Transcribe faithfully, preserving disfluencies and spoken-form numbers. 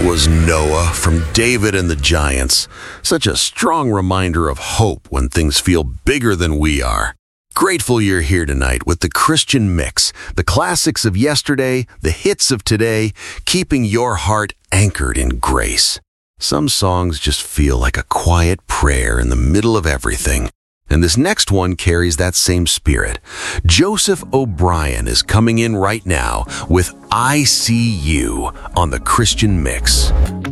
Was Noah from David and the Giants. Such a strong reminder of hope when things feel bigger than we are. Grateful you're here tonight with the Christian Mix, the classics of yesterday, the hits of today, keeping your heart anchored in grace. Some songs just feel like a quiet prayer in the middle of everything. And this next one carries that same spirit. Joseph O'Brien is coming in right now with I See You on the Christian Mix.